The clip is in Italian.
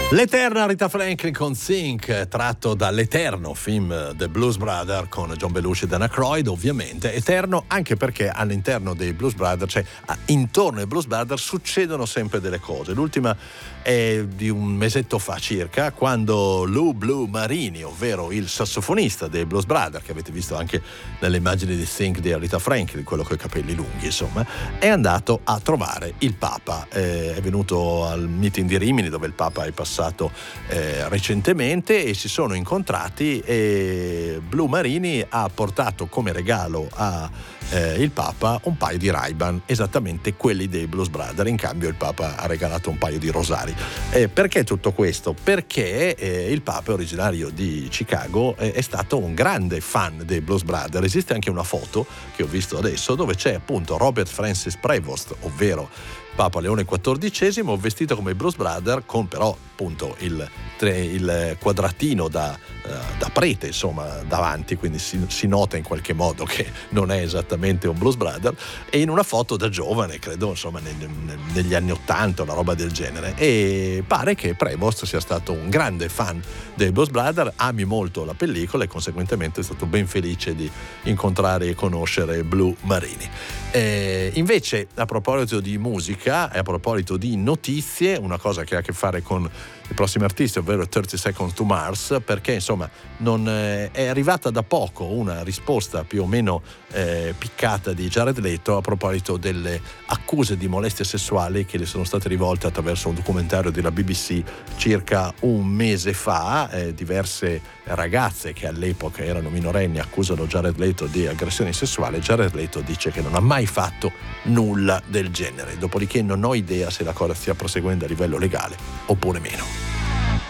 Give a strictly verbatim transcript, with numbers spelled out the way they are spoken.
L'eterna Rita Franklin con Think, tratto dall'eterno film The Blues Brothers con John Belushi e Dan Aykroyd, ovviamente eterno anche perché all'interno dei Blues Brothers, cioè intorno ai Blues Brothers, succedono sempre delle cose. L'ultima è di un mesetto fa circa, quando Lou Blue Marini, ovvero il sassofonista dei Blues Brothers, che avete visto anche nelle immagini di Think di Rita Franklin, quello con i capelli lunghi insomma, è andato a trovare il Papa. Eh, è venuto al meeting di Rimini dove il Papa è passato Eh, recentemente e si sono incontrati, e Blue Marini ha portato come regalo a eh, il Papa un paio di Ray-Ban, esattamente quelli dei Blues Brothers. In cambio il Papa ha regalato un paio di rosari. Eh, perché tutto questo? Perché eh, il Papa, originario di Chicago, eh, è stato un grande fan dei Blues Brothers. Esiste anche una foto che ho visto adesso dove c'è appunto Robert Francis Prevost, ovvero Papa Leone quattordicesimo, vestito come i Blues Brothers, con però appunto il, il quadratino da, da prete insomma davanti, quindi si, si nota in qualche modo che non è esattamente un Blues Brother, e in una foto da giovane, credo insomma negli, negli anni ottanta, una roba del genere. E pare che Prevost sia stato un grande fan dei Blues Brothers, ami molto la pellicola e conseguentemente è stato ben felice di incontrare e conoscere Blue Marini. Eh, invece, a proposito di musica e a proposito di notizie, una cosa che ha a che fare con i prossimi artisti, ovvero thirty Seconds to Mars, perché insomma non eh, è arrivata da poco una risposta più o meno eh, piccata di Jared Leto a proposito delle accuse di molestie sessuali che le sono state rivolte attraverso un documentario della B B C circa un mese fa. Eh, diverse ragazze che all'epoca erano minorenni accusano Jared Leto di aggressione sessuale. Jared Leto dice che non ha mai fatto nulla del genere, dopodiché non ho idea se la cosa stia proseguendo a livello legale oppure meno.